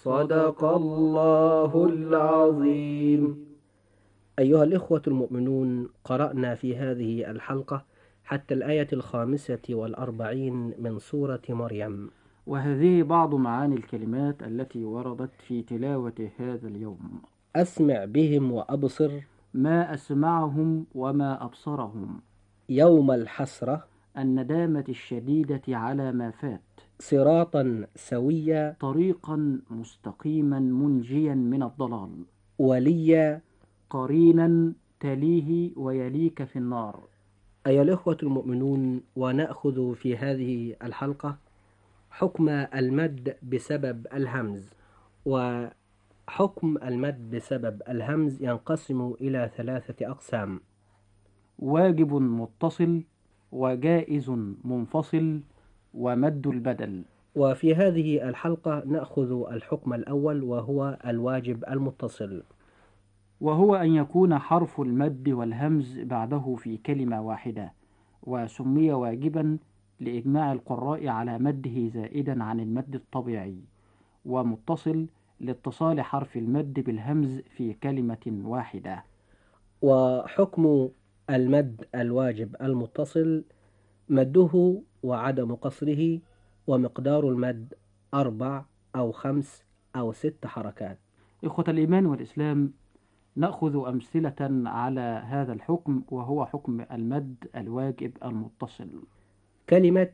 صدق الله العظيم. أيها الإخوة المؤمنون، قرأنا في هذه الحلقة حتى الآية 45 من سورة مريم، وهذه بعض معاني الكلمات التي وردت في تلاوة هذا اليوم. أسمع بهم وأبصر، ما أسمعهم وما أبصرهم، يوم الحسرة، الندامة الشديدة على ما فات، صراطا سويا، طريقا مستقيما منجيا من الضلال، وليا. قرينا تليه ويليك في النار. أيها الإخوة المؤمنون، ونأخذ في هذه الحلقة حكم المد بسبب الهمز. وحكم المد بسبب الهمز ينقسم إلى 3 أقسام: واجب متصل، وجائز منفصل، ومد البدل. وفي هذه الحلقة نأخذ الحكم الأول، وهو الواجب المتصل، وهو أن يكون حرف المد والهمز بعده في كلمة واحدة، وسمي واجبا لإجماع القراء على مده زائدا عن المد الطبيعي، ومتصل لاتصال حرف المد بالهمز في كلمة واحدة. وحكم المد الواجب المتصل مده وعدم قصره، ومقدار المد 4 أو 5 أو 6 حركات. إخوة الإيمان والإسلام، نأخذ أمثلة على هذا الحكم، وهو حكم المد الواجب المتصل. كلمة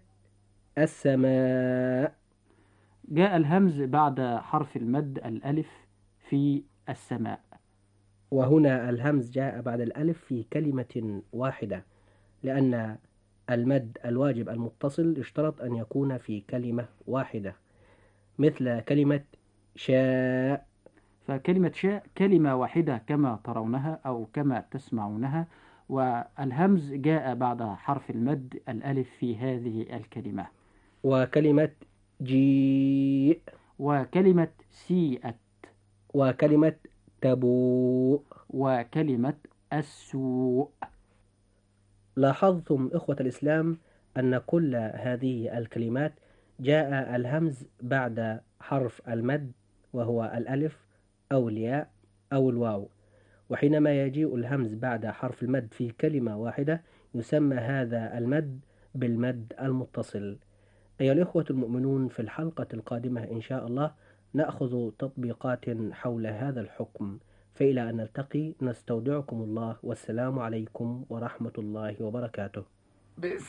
السماء، جاء الهمز بعد حرف المد الألف في السماء، وهنا الهمز جاء بعد الألف في كلمة واحدة، لأن المد الواجب المتصل اشترط أن يكون في كلمة واحدة، مثل كلمة شاء. فكلمة شاء كلمة واحدة كما ترونها أو كما تسمعونها، والهمز جاء بعد حرف المد الألف في هذه الكلمة. وكلمة جيء، وكلمة سيئت، وكلمة تبوء. وكلمة السوء. لاحظتم إخوة الإسلام أن كل هذه الكلمات جاء الهمز بعد حرف المد، وهو الألف أو الياء أو الواو. وحينما يجيء الهمز بعد حرف المد في كلمة واحدة يسمى هذا المد بالمد المتصل. أيها الإخوة المؤمنون، في الحلقة القادمة إن شاء الله نأخذ تطبيقات حول هذا الحكم. فإلى أن نلتقي نستودعكم الله، والسلام عليكم ورحمة الله وبركاته.